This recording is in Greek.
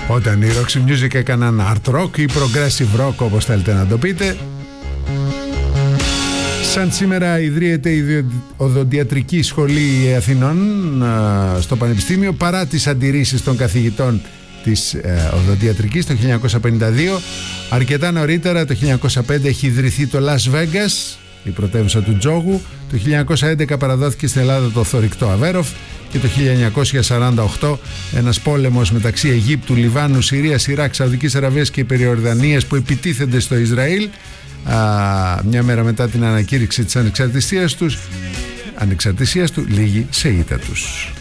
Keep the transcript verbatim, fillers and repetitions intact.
Όταν οι Roxy Music έκαναν art rock ή progressive rock, όπως θέλετε να το πείτε. Σαν σήμερα ιδρύεται η Οδοντιατρική Σχολή Αθηνών στο Πανεπιστήμιο παρά τις αντιρρήσεις των καθηγητών της Οδοντιατρικής το χίλια εννιακόσια πενήντα δύο. Αρκετά νωρίτερα, το χίλια εννιακόσια πέντε, έχει ιδρυθεί το Las Vegas, η πρωτεύουσα του τζόγου. Το χίλια εννιακόσια έντεκα παραδόθηκε στην Ελλάδα το θωρηκτό Αβέροφ και το χίλια εννιακόσια σαράντα οκτώ ένας πόλεμος μεταξύ Αιγύπτου, Λιβάνου, Συρίας, Ιράκ, Σαουδικής Αραβίας και Περιορδανίας που επιτίθενται στο Ισραήλ α, μια μέρα μετά την ανακήρυξη της ανεξαρτησίας τους, ανεξαρτησίας του, λήγει σε ήττα τους.